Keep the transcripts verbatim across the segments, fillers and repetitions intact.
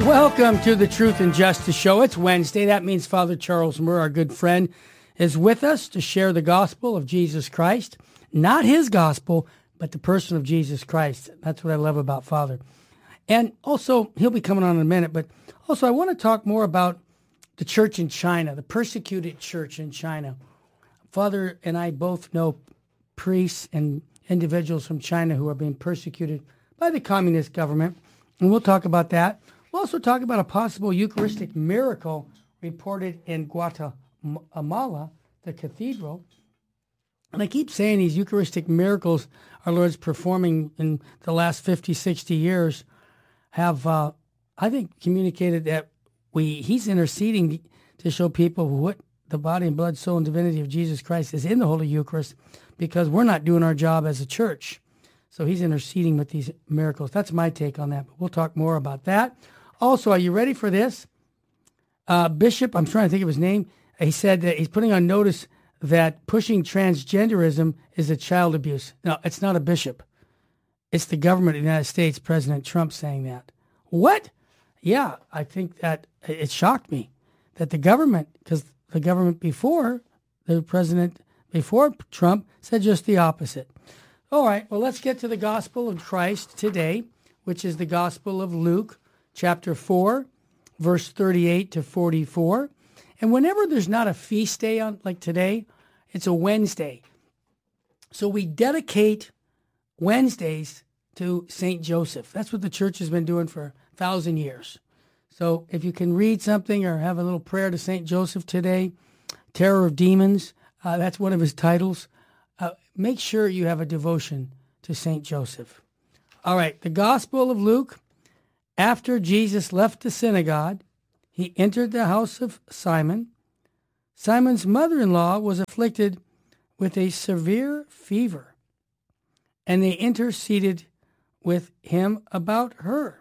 Welcome to the Truth and Justice Show. It's Wednesday. That means Father Charles Murr, our good friend, is with us to share the gospel of Jesus Christ. Not his gospel, but the person of Jesus Christ. That's what I love about Father. And also, he'll be coming on in a minute, but also I want to talk more about the church in China, the persecuted church in China. Father and I both know priests and individuals from China who are being persecuted by the communist government, and we'll talk about that. We'll also talk about a possible Eucharistic miracle reported in Guatemala, the cathedral. And I keep saying these Eucharistic miracles our Lord's performing in the last fifty, sixty years have, uh, I think, communicated that we He's interceding to show people what the body and blood, soul, and divinity of Jesus Christ is in the Holy Eucharist, because we're not doing our job as a church. So he's interceding with these miracles. That's my take on that, but we'll talk more about that. Also, are you ready for this? Uh, Bishop, I'm trying to think of his name. He said that he's putting on notice that pushing transgenderism is a child abuse. No, it's not a bishop. It's the government of the United States, President Trump, saying that. What? Yeah, I think that it shocked me that the government, because the government before, the president before Trump, said just the opposite. All right, well, let's get to the gospel of Christ today, which is the gospel of Luke, chapter four, verse thirty-eight to forty-four. And whenever there's not a feast day on like today, it's a Wednesday. So we dedicate Wednesdays to Saint Joseph. That's what the church has been doing for a thousand years. So if you can read something or have a little prayer to Saint Joseph today, Terror of Demons, uh, that's one of his titles. Uh, make sure you have a devotion to Saint Joseph. All right, the Gospel of Luke. After Jesus left the synagogue, he entered the house of Simon. Simon's mother-in-law was afflicted with a severe fever, and they interceded with him about her.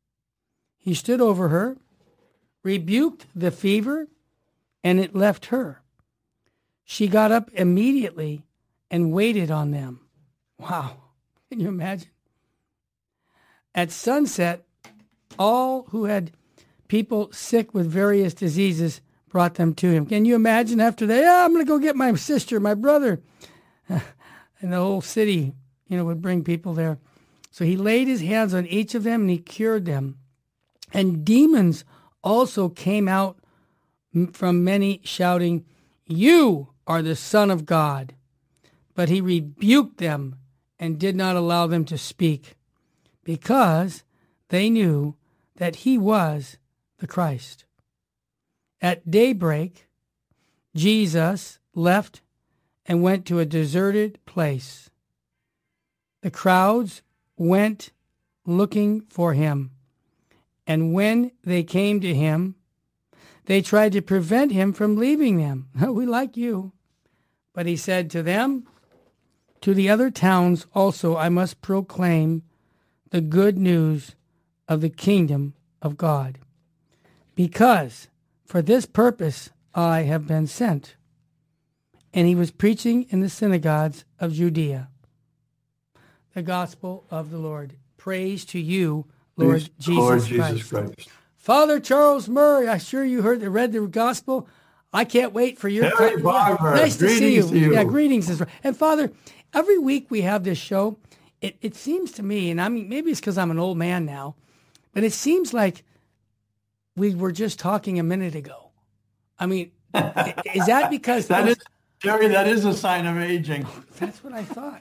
He stood over her, rebuked the fever, and it left her. She got up immediately and waited on them. Wow, can you imagine? At sunset, all who had people sick with various diseases brought them to him. Can you imagine after that? Yeah, I'm going to go get my sister, my brother. And the whole city, you know, would bring people there. So he laid his hands on each of them and he cured them. And demons also came out from many, shouting, "You are the Son of God." But he rebuked them and did not allow them to speak, because they knew that he was the Christ. At daybreak, Jesus left and went to a deserted place. The crowds went looking for him, and when they came to him, they tried to prevent him from leaving them. We like you. But he said to them, "To the other towns also I must proclaim the good news of the kingdom of God, because for this purpose I have been sent." And he was preaching in the synagogues of Judea. The gospel of the Lord. Praise to you, Lord, Praise Jesus, Lord Christ. Jesus Christ. Father Charles Murray, I'm sure you heard read the gospel. I can't wait for your Terry Barber, nice to see you. greetings to you. Yeah, greetings. Is right. And Father, every week we have this show. It it seems to me, and I mean maybe it's because I'm an old man now, but it seems like we were just talking a minute ago. I mean, is that because that is Terry? That is a sign of aging. That's what I thought.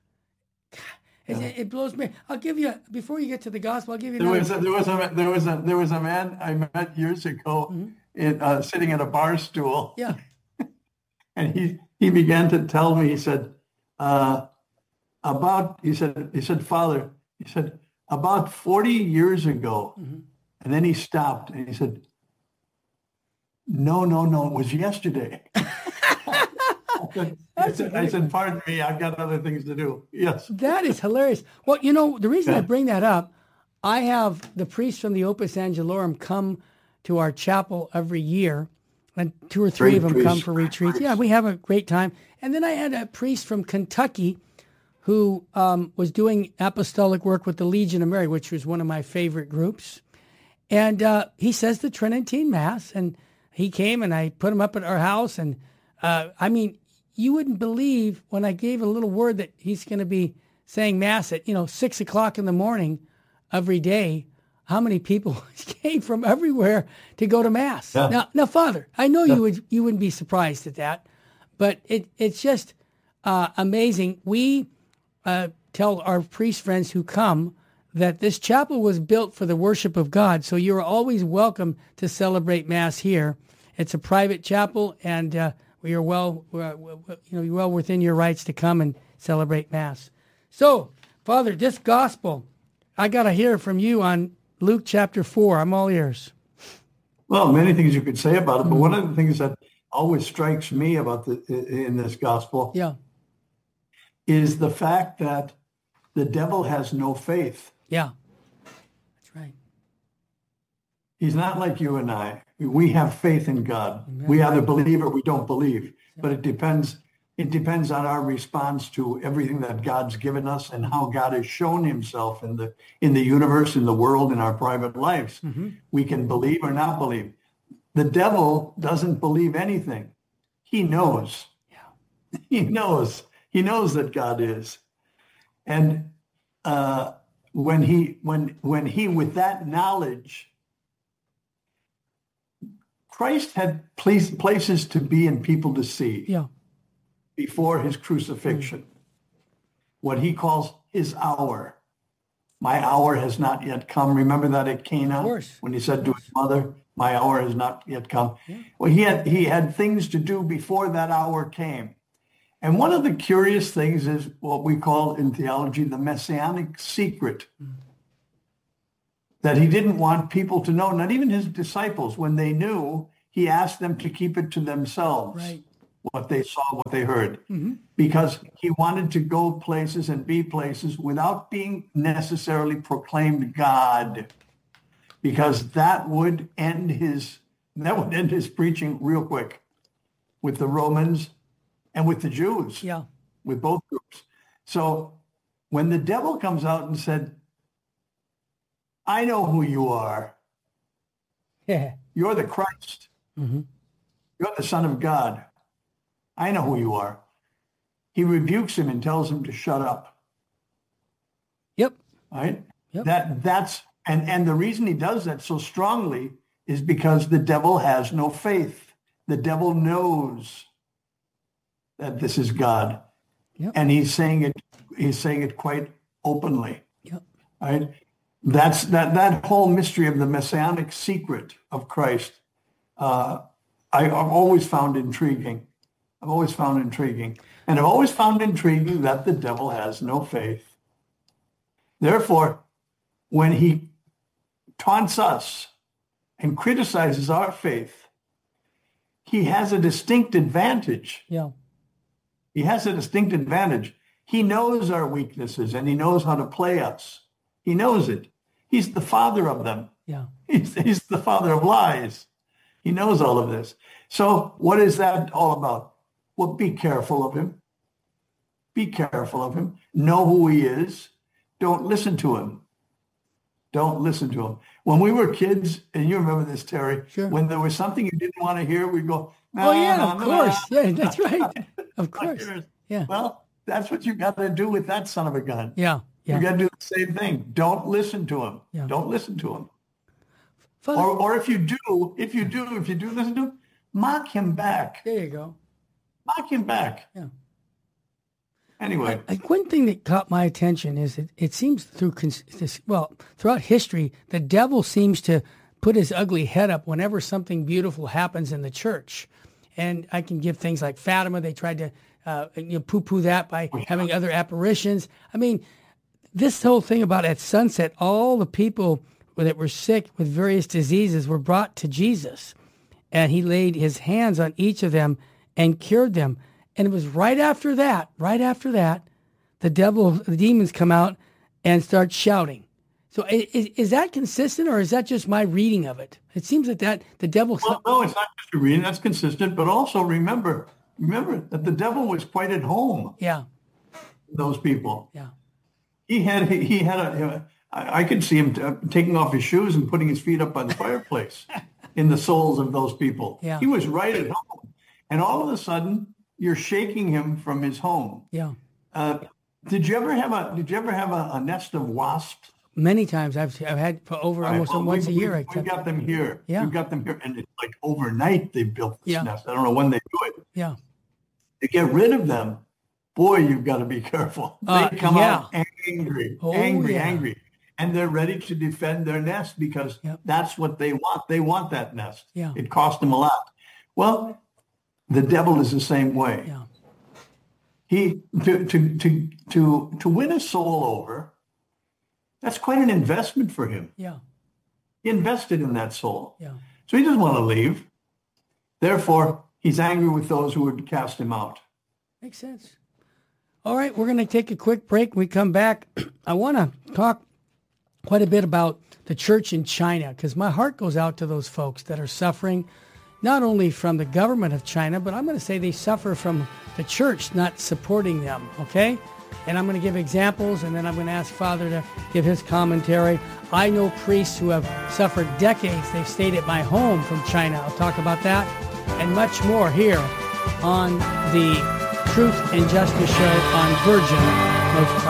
It, it blows me. I'll give you before you get to the gospel. I'll give you. There was a, there was a there was a there was a man I met years ago, mm-hmm. in uh, sitting at a bar stool. Yeah, and he he began to tell me. He said, uh, about he said he said Father, he said about forty years ago, mm-hmm. and then he stopped and he said, "No, no, no, it was yesterday." I said, I said, "Pardon me, I've got other things to do." Yes. That is hilarious. Well, you know, the reason yeah. I bring that up, I have the priests from the Opus Angelorum come to our chapel every year, and two or three great of them priest. come for retreats. Yeah, we have a great time. And then I had a priest from Kentucky who um, was doing apostolic work with the Legion of Mary, which was one of my favorite groups. And uh, he says the Tridentine Mass, and he came and I put him up at our house. And uh, I mean, you wouldn't believe when I gave a little word that he's going to be saying Mass at, you know, six o'clock in the morning every day, how many people came from everywhere to go to Mass. Yeah. Now, now, Father, I know yeah. you would you wouldn't be surprised at that, but it it's just uh, amazing. We uh, tell our priest friends who come that this chapel was built for the worship of God, so you're always welcome to celebrate Mass here. It's a private chapel, and uh, we are well, uh, you know, you're well within your rights to come and celebrate Mass. So, Father, this gospel, I got to hear from you on Luke chapter four. I'm all ears. Well, many things you could say about it, but mm-hmm. one of the things that always strikes me about the in this gospel yeah. is the fact that the devil has no faith. Yeah, that's right. He's not like you and I. We have faith in God. Amen. We either believe or we don't believe, yeah. but it depends. It depends on our response to everything that God's given us and how God has shown himself in the in the universe, in the world, in our private lives. Mm-hmm. We can believe or not believe. The devil doesn't believe anything. He knows. Yeah. He knows. He knows that God is. And uh, when he when when he with that knowledge, Christ had place, places to be and people to see. Yeah. Before his crucifixion, mm. what he calls his hour. My hour has not yet come. Remember that at Cana when he said to his mother, my hour has not yet come. Yeah. Well, he had he had things to do before that hour came. And one of the curious things is what we call in theology the messianic secret. Mm. That he didn't want people to know, not even his disciples. When they knew, he asked them to keep it to themselves. Right. What they saw, what they heard, mm-hmm. because he wanted to go places and be places without being necessarily proclaimed God, because that would end his that would end his preaching real quick with the Romans and with the Jews, yeah, with both groups. So when the devil comes out and said, "I know who you are. Yeah, you're the Christ. Mm-hmm. You're the Son of God. I know who you are." He rebukes him and tells him to shut up. Yep. Right? Yep. That that's and, and the reason he does that so strongly is because the devil has no faith. The devil knows that this is God. Yep. And he's saying it he's saying it quite openly. Yep. Right? That's that that whole mystery of the messianic secret of Christ, uh, I, I've always found intriguing. I've always found intriguing. And I've always found intriguing that the devil has no faith. Therefore, when he taunts us and criticizes our faith, he has a distinct advantage. Yeah. He has a distinct advantage. He knows our weaknesses and he knows how to play us. He knows it. He's the father of them. Yeah. He's, he's the father of lies. He knows all of this. So what is that all about? Well, be careful of him. Be careful of him. Know who he is. Don't listen to him. Don't listen to him. When we were kids, and you remember this, Terry, sure. when there was something you didn't want to hear, we'd go, no, oh, yeah, no, of no, course. no. Yeah, that's right. Of course. Yeah. Well, that's what you got to do with that son of a gun. Yeah. Yeah. You got to do the same thing. Don't listen to him. Yeah. Don't listen to him. Father, or, or if you do, if you do, if you do listen to him, mock him back. There you go. Mock him back. Yeah. Anyway, I, I, one thing that caught my attention is that it seems through this, well throughout history, the devil seems to put his ugly head up whenever something beautiful happens in the church. And I can give things like Fatima. They tried to uh, you know, poo-poo that by having other apparitions. I mean, this whole thing about at sunset, all the people that were sick with various diseases were brought to Jesus, and he laid his hands on each of them and cured them. And it was right after that, right after that, the devil, the demons come out and start shouting. So is, is that consistent, or is that just my reading of it? It seems that, that the devil... Well, no, it's not just your reading. That's consistent. But also remember, remember that the devil was quite at home. Yeah. Those people. Yeah. He had he had a, I, I could see him t- taking off his shoes and putting his feet up by the fireplace in the souls of those people. Yeah. He was right at home. And all of a sudden, you're shaking him from his home. Yeah. Uh, did you ever have a Did you ever have a, a nest of wasps? Many times I've I've had for over Right, almost well, once we, a year. We, I we got them here. Yeah. We got them here, and it's like overnight they built this Yeah. nest. I don't know when they do it. Yeah. To get rid of them, boy, you've got to be careful. They Uh, come yeah. out angry, Oh, angry, yeah. angry, and they're ready to defend their nest because Yep. that's what they want. They want that nest. Yeah. It cost them a lot. Well, the devil is the same way. Yeah. He to to to to to win a soul over. That's quite an investment for him. Yeah. He invested in that soul. Yeah. So he doesn't want to leave. Therefore, he's angry with those who would cast him out. Makes sense. All right, we're going to take a quick break. When we come back, I want to talk quite a bit about the church in China, because my heart goes out to those folks that are suffering, not only from the government of China, but I'm going to say they suffer from the church not supporting them, okay? And I'm going to give examples, and then I'm going to ask Father to give his commentary. I know priests who have suffered decades. They've stayed at my home from China. I'll talk about that and much more here on the Truth and Justice Show on Virgin Most